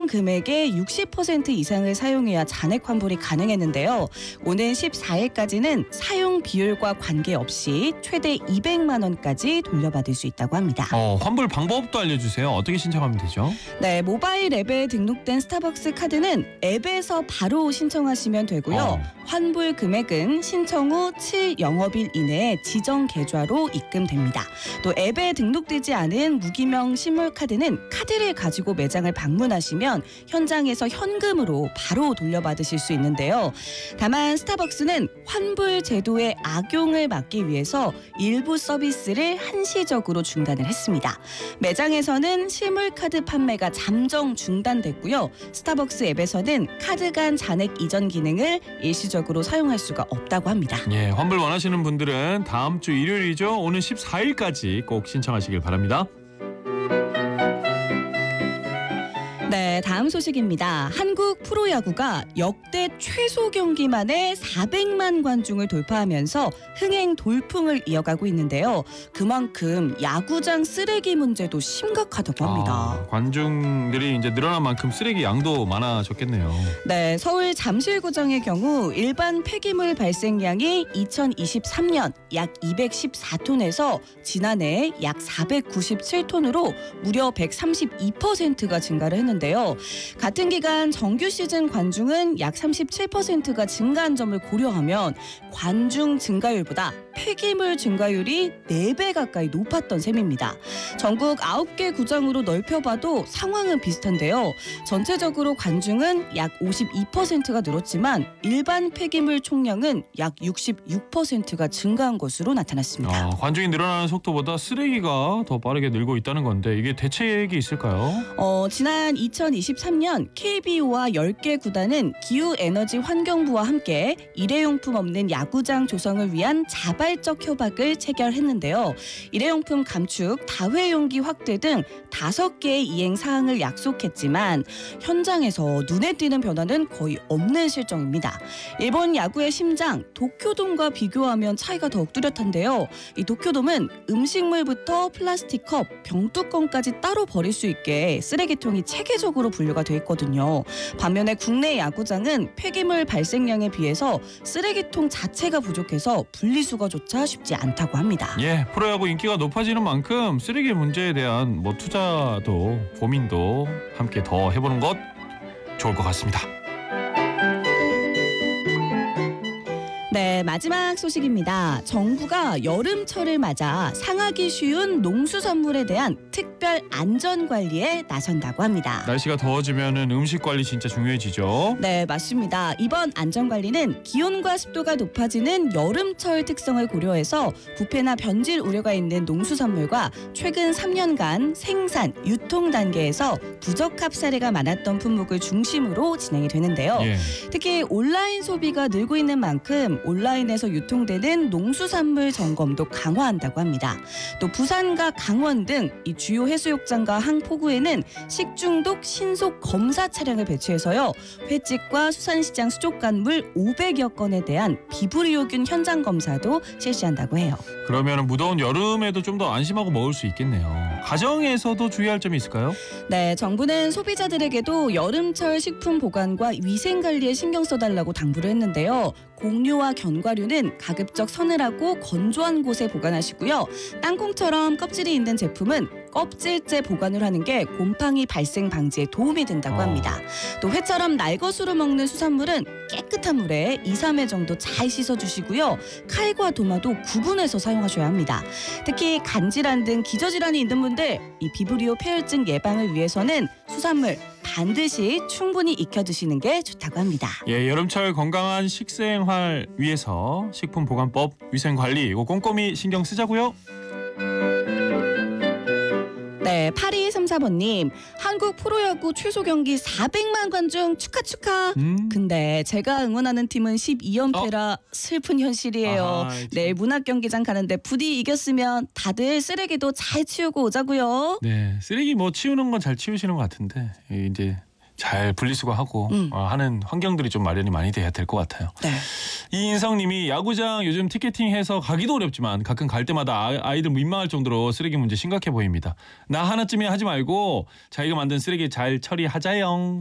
금액의 60% 이상을 사용해야 잔액 환불이 가능했는데요. 오는 14일까지는 사용 비율과 관계없이 최대 200만 원까지 돌려받을 수 있다고 합니다. 환불 방법도 알려주세요. 어떻게 신청하면 되죠? 네, 모바일 앱에 등록된 스타벅스 카드는 앱에서 바로 신청하시면 되고요. 환불 금액은 신청 후 7영업일 이내에 지정 계좌로 입금됩니다. 또 앱에 등록되지 않은 무기명 신물카드는 카드를 가지고 매장을 방문하시면 현장에서 현금으로 바로 돌려받으실 수 있는데요. 다만 스타벅스는 환불 제도의 악용을 막기 위해서 일부 서비스를 한시적으로 중단을 했습니다. 매장에서는 실물카드 판매가 잠정 중단됐고요. 스타벅스 앱에서는 카드 간 잔액 이전 기능을 일시적으로 사용할 수가 없다고 합니다. 예, 환불 원하시는 분들은 다음 주 일요일이죠. 오는 14일까지 꼭 신청하시길 바랍니다. 네, 다음 소식입니다. 한국 프로야구가 역대 최소 경기 만에 400만 관중을 돌파하면서 흥행 돌풍을 이어가고 있는데요. 그만큼 야구장 쓰레기 문제도 심각하다고 합니다. 관중들이 이제 늘어난 만큼 쓰레기 양도 많아졌겠네요. 네, 서울 잠실구장의 경우 일반 폐기물 발생량이 2023년 약 214톤에서 지난해 약 497톤으로 무려 132%가 증가를 했는데요. 같은 기간 정규 시즌 관중은 약 37%가 증가한 점을 고려하면 관중 증가율보다 폐기물 증가율이 4배 가까이 높았던 셈입니다. 전국 9개 구장으로 넓혀봐도 상황은 비슷한데요. 전체적으로 관중은 약 52%가 늘었지만 일반 폐기물 총량은 약 66%가 증가한 것으로 나타났습니다. 관중이 늘어나는 속도보다 쓰레기가 더 빠르게 늘고 있다는 건데 이게 대책이 있을까요? 지난 2023년 KBO와 10개 구단은 기후에너지환경부와 함께 일회용품 없는 야구장 조성을 위한 자발적 협약을 체결했는데요. 일회용품 감축, 다회용기 확대 등 5개의 이행 사항을 약속했지만 현장에서 눈에 띄는 변화는 거의 없는 실정입니다. 일본 야구의 심장 도쿄돔과 비교하면 차이가 더욱 뚜렷한데요. 이 도쿄돔은 음식물부터 플라스틱 컵, 병뚜껑까지 따로 버릴 수 있게 쓰레기통이 체계적으로 분류가 돼 있거든요. 반면에 국내 야구장은 폐기물 발생량에 비해서 쓰레기통 자체가 부족해서 분리수거조차 쉽지 않다고 합니다. 예, 프로야구 인기가 높아지는 만큼 쓰레기 문제에 대한 투자도 고민도 함께 더 해보는 것 좋을 것 같습니다. 네, 마지막 소식입니다. 정부가 여름철을 맞아 상하기 쉬운 농수산물에 대한 특별 안전관리에 나선다고 합니다. 날씨가 더워지면 음식 관리 진짜 중요해지죠. 네, 맞습니다. 이번 안전관리는 기온과 습도가 높아지는 여름철 특성을 고려해서 부패나 변질 우려가 있는 농수산물과 최근 3년간 생산, 유통 단계에서 부적합 사례가 많았던 품목을 중심으로 진행이 되는데요. 특히 온라인 소비가 늘고 있는 만큼 온라인에서 유통되는 농수산물 점검도 강화한다고 합니다. 또 부산과 강원 등 이 주요 해수욕장과 항포구에는 식중독 신속 검사 차량을 배치해서요. 횟집과 수산시장 수족관물 500여 건에 대한 비브리오균 현장 검사도 실시한다고 해요. 그러면 무더운 여름에도 좀 더 안심하고 먹을 수 있겠네요. 가정에서도 주의할 점이 있을까요? 네, 정부는 소비자들에게도 여름철 식품 보관과 위생 관리에 신경 써달라고 당부를 했는데요. 곡류와 견과류는 가급적 서늘하고 건조한 곳에 보관하시고요. 땅콩처럼 껍질이 있는 제품은 껍질째 보관을 하는 게 곰팡이 발생 방지에 도움이 된다고 합니다. 또 회처럼 날것으로 먹는 수산물은 깨끗한 물에 2, 3회 정도 잘 씻어주시고요. 칼과 도마도 구분해서 사용하셔야 합니다. 특히 간질환 등 기저질환이 있는 분들, 이 비브리오 폐혈증 예방을 위해서는 수산물 반드시 충분히 익혀 드시는 게 좋다고 합니다. 예, 여름철 건강한 식생활 위해서 식품보관법, 위생관리 이거 꼼꼼히 신경 쓰자고요. 네, 8234번님. 한국 프로야구 최소 경기 400만 관중 축하. 근데 제가 응원하는 팀은 12연패라 슬픈 현실이에요. 내일 문학경기장 가는데 부디 이겼으면 다들 쓰레기도 잘 치우고 오자고요. 네, 쓰레기 치우는 건 잘 치우시는 것 같은데 이제 잘 분리수거하고 하는 환경들이 좀 마련이 많이 돼야 될 것 같아요. 네. 이인성님이 야구장 요즘 티켓팅해서 가기도 어렵지만 가끔 갈 때마다 아이들 민망할 정도로 쓰레기 문제 심각해 보입니다. 나 하나쯤이야 하지 말고 자기가 만든 쓰레기 잘 처리하자영.